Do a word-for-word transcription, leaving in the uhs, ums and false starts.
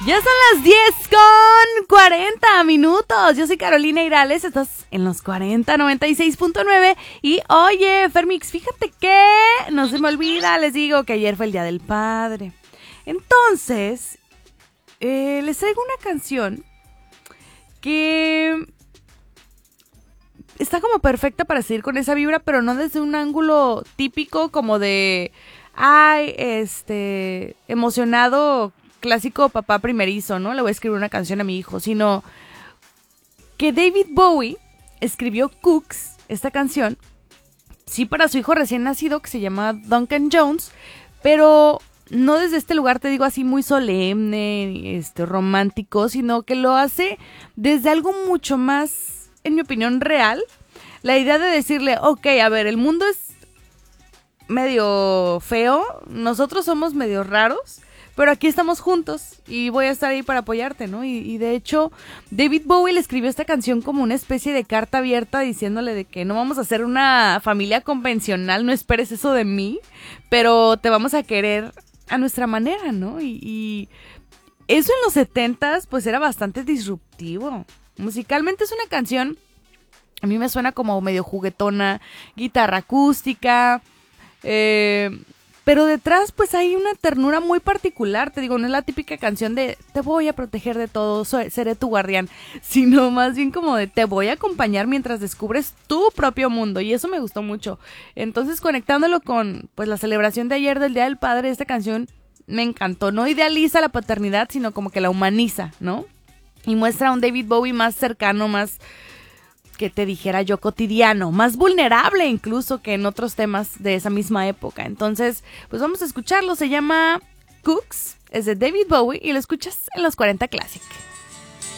Ya son las diez con cuarenta minutos. Yo soy Carolina Irales, estás en los cuarenta noventa y seis punto nueve. Y oye, Fermix, fíjate que no se me olvida, les digo que ayer fue el Día del Padre. Entonces, eh, les traigo una canción que está como perfecta para seguir con esa vibra, pero no desde un ángulo típico como de, ay, este, emocionado, clásico papá primerizo, ¿no? Le voy a escribir una canción a mi hijo, sino que David Bowie escribió Cooks, esta canción, sí, para su hijo recién nacido que se llama Duncan Jones, pero no desde este lugar, te digo, así muy solemne, este, romántico, sino que lo hace desde algo mucho más, en mi opinión, real. La idea de decirle, ok, a ver, el mundo es medio feo, nosotros somos medio raros, pero aquí estamos juntos y voy a estar ahí para apoyarte, ¿no? Y, y de hecho, David Bowie le escribió esta canción como una especie de carta abierta diciéndole de que no vamos a ser una familia convencional, no esperes eso de mí, pero te vamos a querer a nuestra manera, ¿no? Y, y eso en los setentas, pues era bastante disruptivo. Musicalmente es una canción, a mí me suena como medio juguetona, guitarra acústica, eh... pero detrás pues hay una ternura muy particular, te digo, no es la típica canción de te voy a proteger de todo, soy, seré tu guardián, sino más bien como de te voy a acompañar mientras descubres tu propio mundo, y eso me gustó mucho. Entonces, conectándolo con pues la celebración de ayer del Día del Padre, esta canción me encantó, no idealiza la paternidad, sino como que la humaniza, ¿no? Y muestra a un David Bowie más cercano, más, que te dijera yo, cotidiano, más vulnerable incluso que en otros temas de esa misma época. Entonces, pues vamos a escucharlo, se llama Cooks, es de David Bowie y lo escuchas en los cuarenta Classic.